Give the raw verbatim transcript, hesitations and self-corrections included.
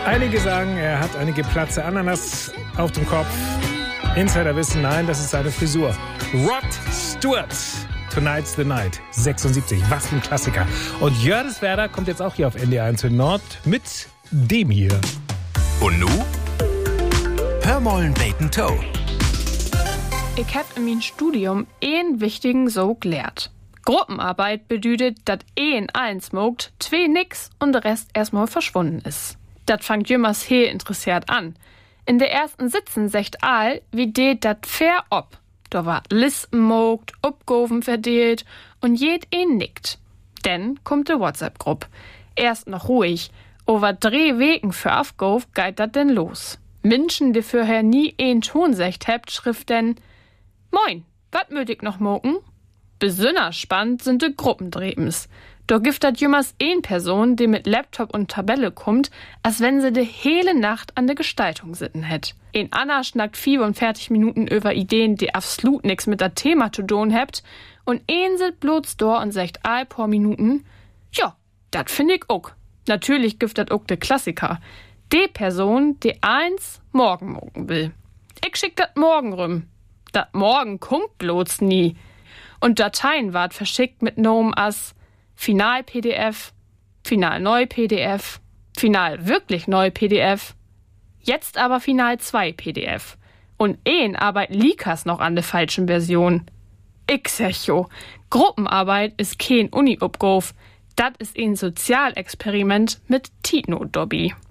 Einige sagen, er hat eine geplatzte Ananas auf dem Kopf. Insider wissen, nein, das ist seine Frisur. Rod Stewart, Tonight's the Night, sechsundsiebzig, was für ein Klassiker. Und Jördeswerda kommt jetzt auch hier auf N D R eins in Nord mit dem hier. Und nu? Hörmollen Bacon Toe. Ich hab in meinem Studium einen wichtigen so gelehrt. Gruppenarbeit bedeutet, dass ein eins mogt, zwei nix und der Rest erstmal verschwunden ist. Das fangt jümmers he interessiert an. In der ersten Sitzen secht all, wie det dat fair ob. Da war Listen mogt, Uppgoven verdeelt und jed een nickt. Denn kommt de WhatsApp-Gruppe. Erst noch ruhig. Over drei Wegen für Aufgove geht dat denn los. Menschen, die vorher nie een Ton secht hebt, schrift denn: Moin, wat möt ich noch moken? Besonders spannend sind de Gruppendrebens. Da gibt dat jümmers een Person, die mit Laptop und Tabelle kommt, als wenn sie de hele Nacht an der Gestaltung sitten hätt. Een Anna schnackt vierundvierzig Minuten über Ideen, die absolut nix mit dat Thema zu tun hebt, und een sit bloß da und sagt all paar Minuten: Ja, dat find ich ook. Natürlich gibt dat ook de Klassiker. De Person, die eins morgen mogen will. Ich schick dat morgen rüm. Dat morgen kommt bloß nie. Und Dateien ward verschickt mit Nomen as Final-P D F, Final-Neu-P D F, Final-Wirklich-Neu-P D F, jetzt aber Final zwei P D F. Und een Arbeit Likas noch an der falschen Version. Ich sag jo, Gruppenarbeit ist kein Uni-Uppgove, dat ist ein Sozialexperiment mit Titno-Dobby.